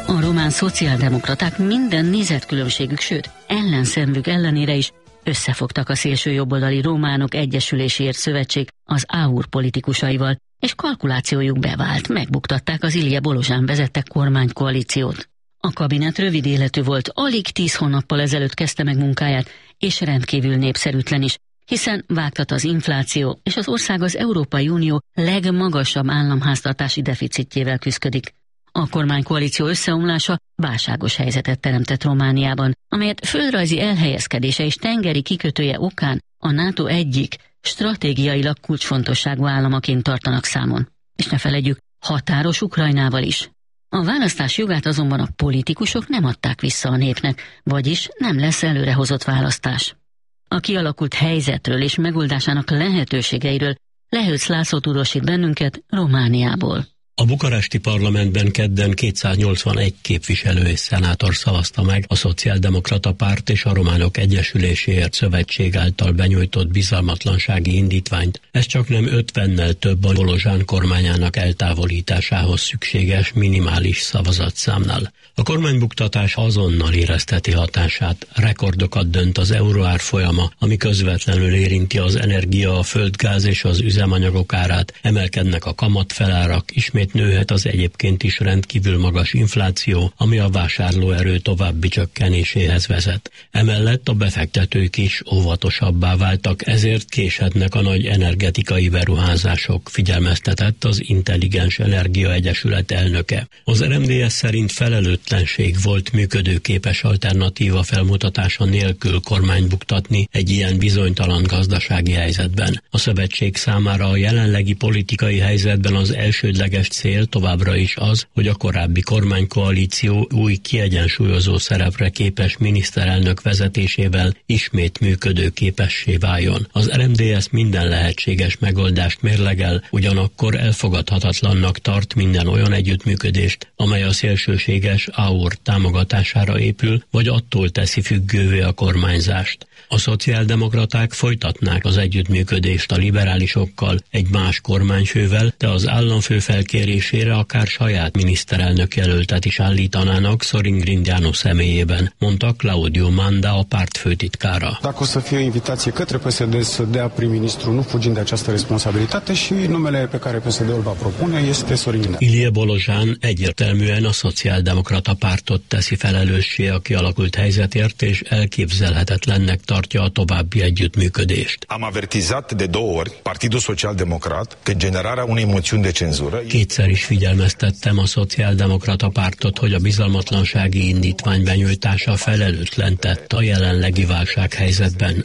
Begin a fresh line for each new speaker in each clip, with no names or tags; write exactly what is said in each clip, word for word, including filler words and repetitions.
A román szociáldemokraták minden nézetkülönbségük, sőt ellenszemvük ellenére is összefogtak a szélső jobboldali Románok Egyesüléséért Szövetség az á u er politikusaival, és kalkulációjuk bevált, megbuktatták az Ilije Bolozsán vezette kormánykoalíciót. A kabinet rövid életű volt, alig tíz hónappal ezelőtt kezdte meg munkáját, és rendkívül népszerűtlen is, hiszen vágtat az infláció, és az ország az Európai Unió legmagasabb államháztartási deficitjével küszködik. A kormánykoalíció összeomlása válságos helyzetet teremtett Romániában, amelyet földrajzi elhelyezkedése és tengeri kikötője okán a NATO egyik stratégiailag kulcsfontosságú államaként tartanak számon. És ne feledjük, határos Ukrajnával is. A választás jogát azonban a politikusok nem adták vissza a népnek, vagyis nem lesz előrehozott választás. A kialakult helyzetről és megoldásának lehetőségeiről Lehőc László tudósít bennünket Romániából.
A bukaresti parlamentben kedden kétszáznyolcvanegy képviselő és szenátor szavazta meg a Szociáldemokrata Párt és a Románok Egyesüléséért Szövetség által benyújtott bizalmatlansági indítványt. Ez csak nem ötvennel több a Bolozsán kormányának eltávolításához szükséges minimális szavazatszámnál. A kormánybuktatás azonnal érezteti hatását, rekordokat dönt az euróárfolyama, ami közvetlenül érinti az energia, a földgáz és az üzemanyagok árát, emelkednek a kamatfelárak, ismét nőhet az egyébként is rendkívül magas infláció, ami a vásárlóerő további csökkenéséhez vezet. Emellett a befektetők is óvatosabbá váltak, ezért késhetnek a nagy energetikai beruházások, figyelmeztetett az Intelligens Energia Egyesület elnöke. Az er em dé es szerint felelőtlenség volt működőképes alternatíva felmutatása nélkül kormánybuktatni egy ilyen bizonytalan gazdasági helyzetben. A szövetség számára a jelenlegi politikai helyzetben az elsődleges cél továbbra is az, hogy a korábbi kormánykoalíció új kiegyensúlyozó szerepre képes miniszterelnök vezetésével ismét működőképessé váljon. Az er em dé es minden lehetséges megoldást mérlegel, ugyanakkor elfogadhatatlannak tart minden olyan együttműködést, amely a szélsőséges á u er támogatására épül, vagy attól teszi függővé a kormányzást. A szociáldemokraták folytatnák az együttműködést a liberálisokkal, egy más kormányfővel, de az államfő felkérésére akár saját miniszterelnök jelöltet is állítanának Sorin Grindeanu személyében, mondta Claudiu Manda, a párt főtitkára.
Dacă o să fie o invitație către P S D să dea prim-ministru, nu fugind de această responsabilitate, și numele pe care P S D-ul va propune este Sorin Grindeanu.
Ilije Bolozsán egyértelműen a szociáldemokrata pártot teszi felelőssé a kialakult helyzetért, és elképzelhetetlennek tartja a további együttműködést.
Am avertizat de două ori Partidul Social-Democrat că generarea unei moțiuni de cenzură.
Kétszer is figyelmeztettem a szociáldemokrata pártot, hogy a bizalmatlansági indítvány benyújtása felelőtlen tett a jelenlegi válsághelyzetben.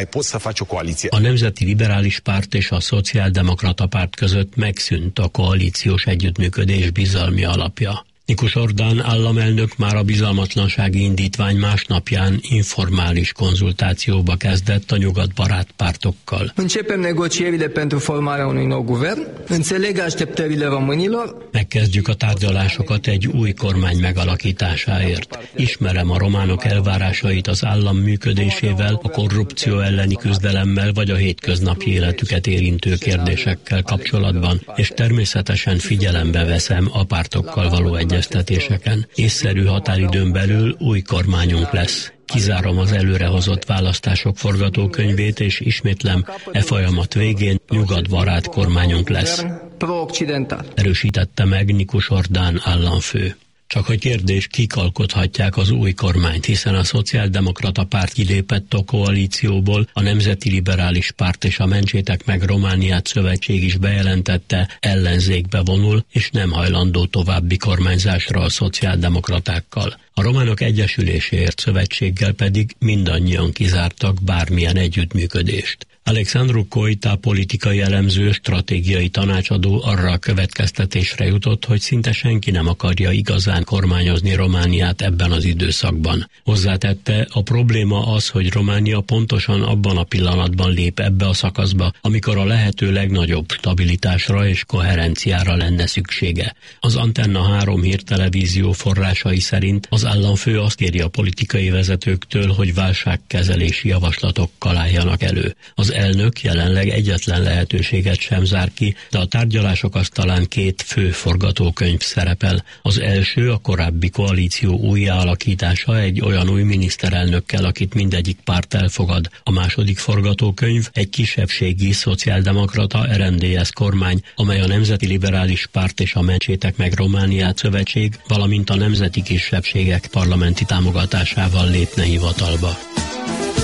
A Nemzeti Liberális Párt és a Szociáldemokrata Párt között megszűnt a koalíciós együttműködés bizalmi alapja. Nikus Orbán államelnök már a bizalmatlansági indítvány másnapján informális konzultációba kezdett a nyugatbarát pártokkal.
Începem negocierile pentru formarea unui nou guvern. Înțeleg așteptările românilor.
Megkezdjük a tárgyalásokat egy új kormány megalakításáért. Ismerem a románok elvárásait az állam működésével, a korrupció elleni küzdelemmel vagy a hétköznapi életüket érintő kérdésekkel kapcsolatban, és természetesen figyelembe veszem a pártokkal való egyeztetéseket. Észszerű határidőn belül új kormányunk lesz. Kizárom az előrehozott választások forgatókönyvét, és ismétlem, e folyamat végén nyugatbarát kormányunk lesz. Erősítette meg Nikus Orbán államfő. Csak a kérdés, kik alkothatják az új kormányt, hiszen a Szociáldemokrata Párt kilépett a koalícióból, a Nemzeti Liberális Párt és a Mentsétek meg Romániát szövetség is bejelentette, ellenzékbe vonul, és nem hajlandó további kormányzásra a szociáldemokratákkal. A Románok Egyesüléséért Szövetséggel pedig mindannyian kizártak bármilyen együttműködést. Alexandru Koita politikai elemző, stratégiai tanácsadó arra a következtetésre jutott, hogy szinte senki nem akarja igazán kormányozni Romániát ebben az időszakban. Hozzátette, a probléma az, hogy Románia pontosan abban a pillanatban lép ebbe a szakaszba, amikor a lehető legnagyobb stabilitásra és koherenciára lenne szüksége. Az Antenna három hírtelevízió forrásai szerint az államfő azt kéri a politikai vezetőktől, hogy válságkezelési javaslatokkal álljanak elő. Az elnök jelenleg egyetlen lehetőséget sem zár ki, de a tárgyalások asztalán két fő forgatókönyv szerepel. Az első a korábbi koalíció újjáalakítása egy olyan új miniszterelnökkel, akit mindegyik párt elfogad. A második forgatókönyv egy kisebbségi szociáldemokrata er en dé es kormány, amely a Nemzeti Liberális Párt és a Mentsétek meg Romániát szövetség, valamint a nemzeti kisebbségek parlamenti támogatásával lépne hivatalba.